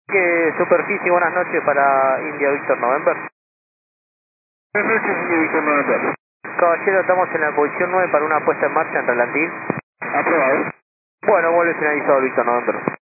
Superficie, buenas noches para India Victor November. Buenas noches, India Victor November. Caballero, estamos en la posición 9 para una puesta en marcha en Relantil. Aprobado. Bueno, vuelve finalizado Victor November.